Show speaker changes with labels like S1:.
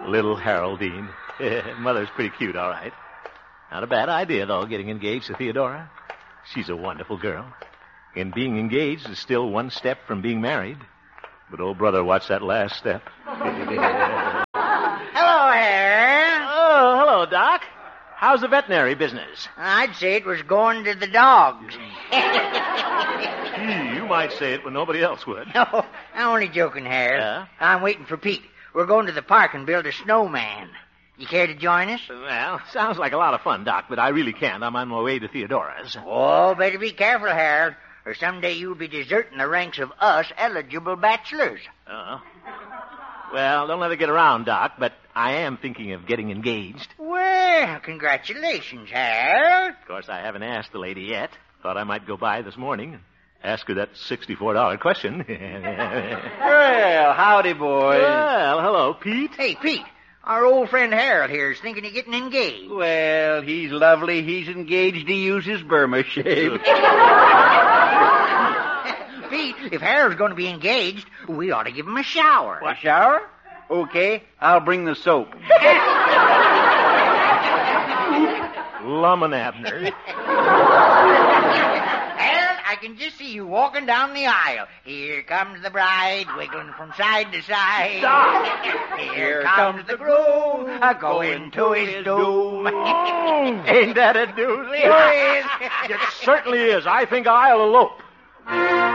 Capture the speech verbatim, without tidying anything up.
S1: Little Haroldine. Mother's pretty cute, all right. Not a bad idea, though, getting engaged to Theodora. She's a wonderful girl. And being engaged is still one step from being married. But old brother, watch that last step.
S2: Hello, Harold.
S1: Oh, hello, Doc. How's the veterinary business?
S2: I'd say it was going to the dogs.
S1: Gee, you might say it when nobody else would.
S2: No, I'm only joking, Harold.
S1: Yeah?
S2: I'm waiting for Pete. We're going to the park and build a snowman. You care to join us?
S1: Well, sounds like a lot of fun, Doc, but I really can't. I'm on my way to Theodora's.
S2: Oh, better be careful, Harold, or someday you'll be deserting the ranks of us eligible bachelors.
S1: Uh-huh. Well, don't let it get around, Doc, but I am thinking of getting engaged.
S2: Well, congratulations, Harold.
S1: Of course, I haven't asked the lady yet. Thought I might go by this morning and ask her that sixty-four dollar question.
S3: Well, howdy, boys.
S1: Well, hello, Pete.
S2: Hey, Pete, our old friend Harold here is thinking of getting engaged.
S3: Well, he's lovely. He's engaged to use his Burma shape.
S2: Pete, if Harold's going to be engaged, we ought to give him a shower.
S3: A shower? Okay, I'll bring the soap.
S1: Lum and Abner.
S2: Harold, I can just see you walking down the aisle. Here comes the bride, wiggling from side to side.
S1: Stop.
S2: Here,
S3: Here
S2: comes,
S3: comes
S2: the
S3: the
S2: groom,
S3: groom,
S2: a going to his doom.
S1: Ain't that a doozy?
S2: Sure is.
S1: It certainly is. I think I'll elope.